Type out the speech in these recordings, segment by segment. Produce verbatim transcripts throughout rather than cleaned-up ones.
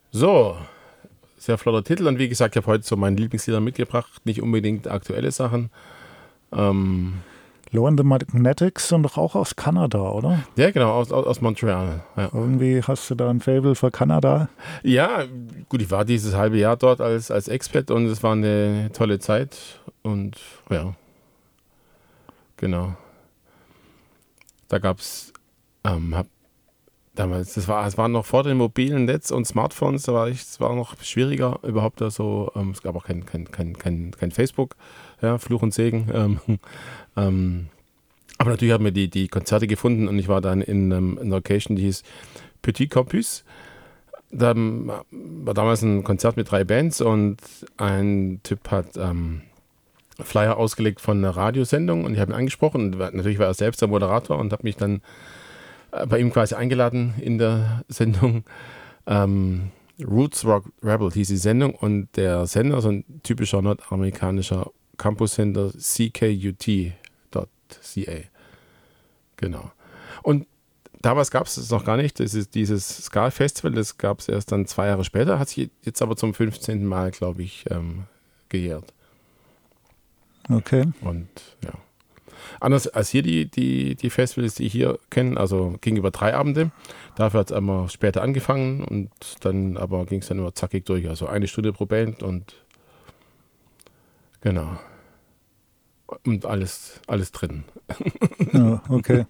So, sehr flotter Titel und wie gesagt, ich habe heute so meine Lieblingslieder mitgebracht, nicht unbedingt aktuelle Sachen. Ähm, Low and the Magnetics sind doch auch aus Kanada, oder? ja, genau, aus, aus, aus Montreal. Ja. Irgendwie hast du da ein Faible für Kanada? ja, gut, ich war dieses halbe Jahr dort als, als Expat und es war eine tolle Zeit und ja, genau. Da gab es, ähm, hab damals, das war, es war noch vor dem mobilen Netz und Smartphones, da war ich, es war noch schwieriger überhaupt da so, ähm, es gab auch kein, kein, kein, kein, kein Facebook, ja, Fluch und Segen. Ähm, ähm, aber natürlich haben wir die, die Konzerte gefunden und ich war dann in ähm, einer Location, die hieß Petit Campus. Da ähm, war damals ein Konzert mit drei Bands und ein Typ hat ähm, Flyer ausgelegt von einer Radiosendung und ich habe ihn angesprochen und war, natürlich war er selbst der Moderator und habe mich dann äh, bei ihm quasi eingeladen in der Sendung. Ähm, Roots Rock Rebel hieß die Sendung und der Sender, so ein typischer nordamerikanischer Campus-Sender, C K U T Punkt C A. Genau. Und damals gab es es noch gar nicht, das ist dieses Ska-Festival, das gab es erst dann zwei Jahre später, hat sich jetzt aber zum fünfzehnten Mal, glaube ich, ähm, gejährt. Okay. Und ja. Anders als hier die, die, die Festivals, die ich hier kenne, also ging über drei Abende. Dafür hat es einmal später angefangen und dann aber ging es dann immer zackig durch. Also eine Stunde pro Band und genau. Und alles, alles drin. Ja, okay.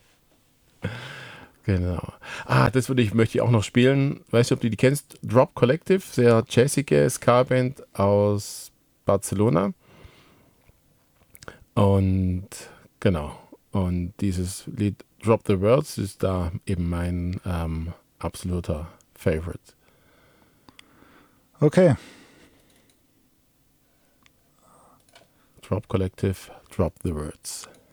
Genau. Ah, das würde ich, möchte ich auch noch spielen. Weißt du, ob du die kennst? Drop Collective, sehr jazzige Ska-Band aus Barcelona. Und genau. Und dieses Lied Drop the Words ist da eben mein ähm, absoluter Favorite. Okay. Drop Collective, Drop the Words.